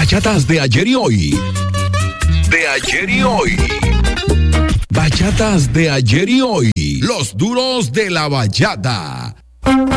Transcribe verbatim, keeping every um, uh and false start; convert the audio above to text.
Bachatas de ayer y hoy. De ayer y hoy. Bachatas de ayer y hoy. Los duros de la bachata.